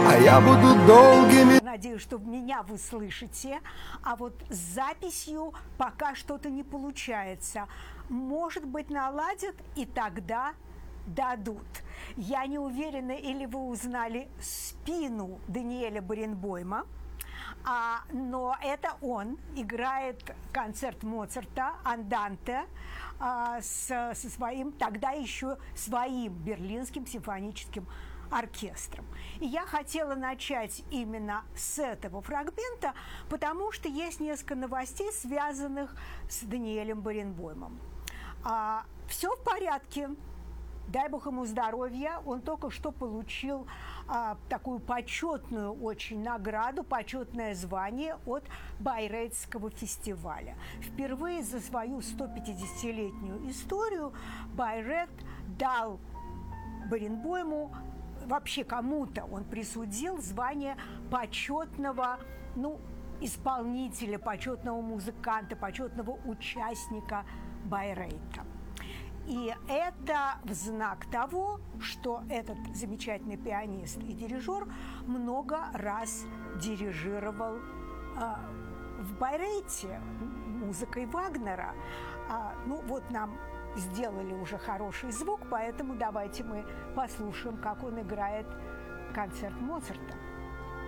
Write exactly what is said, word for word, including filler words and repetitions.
а я буду долгими. Надеюсь, что меня вы слышите, а вот с записью пока что-то не получается. Может быть, наладят, и тогда дадут. Я не уверена, или вы узнали спину Даниэля Баренбойма, а, но это он играет концерт Моцарта «Анданте» а, с, со своим, тогда еще своим Берлинским симфоническим оркестром. И я хотела начать именно с этого фрагмента, потому что есть несколько новостей, связанных с Даниэлем Баренбоймом. А, все в порядке. Дай бог ему здоровья. Он только что получил а, такую почетную очень награду, почетное звание от Байрейтского фестиваля. Впервые за свою сто пятидесятилетнюю историю Байрейт дал Баренбойму, вообще кому-то он присудил звание почетного, ну, исполнителя, почетного музыканта, почетного участника Байрейта. И это в знак того, что этот замечательный пианист и дирижер много раз дирижировал э, в Байрейте музыкой Вагнера. А, ну вот нам сделали уже хороший звук, поэтому давайте мы послушаем, как он играет концерт Моцарта.